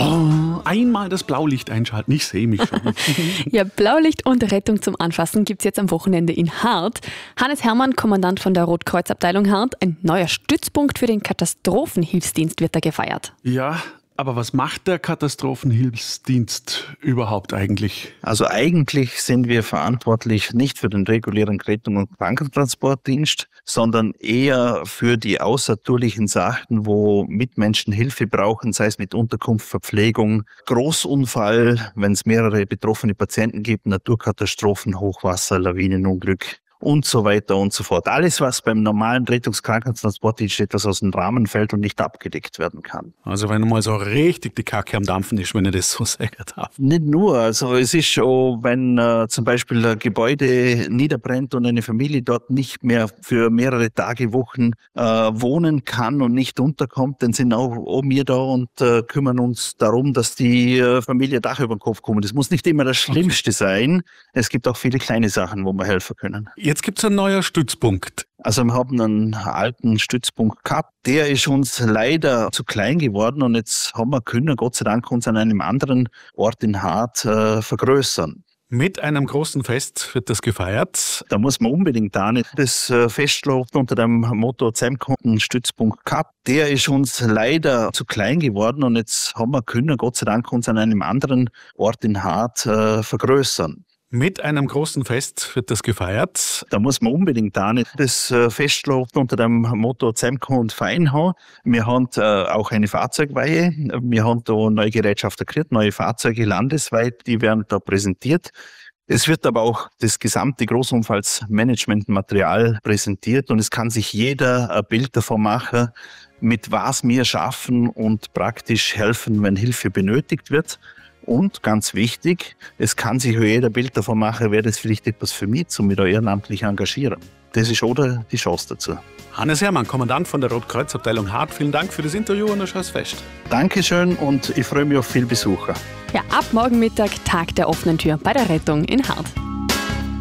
Oh, einmal das Blaulicht einschalten, ich sehe mich schon. Ja, Blaulicht und Rettung zum Anfassen gibt's jetzt am Wochenende in Hart. Hannes Hermann, Kommandant von der Rotkreuzabteilung Hart, ein neuer Stützpunkt für den Katastrophenhilfsdienst wird da gefeiert. Ja, aber was macht der Katastrophenhilfsdienst überhaupt eigentlich? Also eigentlich sind wir verantwortlich nicht für den regulären Rettung- und Krankentransportdienst, sondern eher für die außertourlichen Sachen, wo Mitmenschen Hilfe brauchen, sei es mit Unterkunft, Verpflegung, Großunfall, wenn es mehrere betroffene Patienten gibt, Naturkatastrophen, Hochwasser, Lawinenunglück und so weiter und so fort. Alles, was beim normalen Rettungs-Krankentransportdienst etwas aus dem Rahmen fällt und nicht abgedeckt werden kann. Also wenn mal so richtig die Kacke am Dampfen ist, wenn ich das so sagen darf. Nicht nur, also es ist schon, wenn zum Beispiel ein Gebäude niederbrennt und eine Familie dort nicht mehr für mehrere Tage, Wochen wohnen kann und nicht unterkommt, dann sind auch wir da und kümmern uns darum, dass die Familie Dach über den Kopf kommt. Das muss nicht immer das Schlimmste sein. Es gibt auch viele kleine Sachen, wo wir helfen können. Jetzt gibt's einen neuen Stützpunkt. Also wir haben einen alten Stützpunkt gehabt, der ist uns leider zu klein geworden und jetzt haben wir können, Gott sei Dank, uns an einem anderen Ort in Hart vergrößern. Mit einem großen Fest wird das gefeiert. Da muss man unbedingt da nicht das Fest läuft unter dem Motto zusammenkommen Stützpunkt gehabt. Der ist uns leider zu klein geworden und jetzt haben wir können, Gott sei Dank, uns an einem anderen Ort in Hart vergrößern. Mit einem großen Fest wird das gefeiert. Da muss man unbedingt da nicht das Fest läuft unter dem Motto zusammenkommen und fein haben. Wir haben auch eine Fahrzeugweihe. Wir haben da neue Gerätschaften gekriegt, neue Fahrzeuge landesweit, die werden da präsentiert. Es wird aber auch das gesamte Großunfallsmanagementmaterial präsentiert und es kann sich jeder ein Bild davon machen, mit was wir schaffen und praktisch helfen, wenn Hilfe benötigt wird. Und ganz wichtig, es kann sich auch jeder Bild davon machen, wäre das vielleicht etwas für mich, um mich da ehrenamtlich engagieren. Das ist oder die Chance dazu. Hannes Hermann, Kommandant von der Rotkreuzabteilung Hart, vielen Dank für das Interview und ein schönes Fest. Dankeschön und ich freue mich auf viele Besucher. Ja, ab morgen Mittag Tag der offenen Tür bei der Rettung in Hart.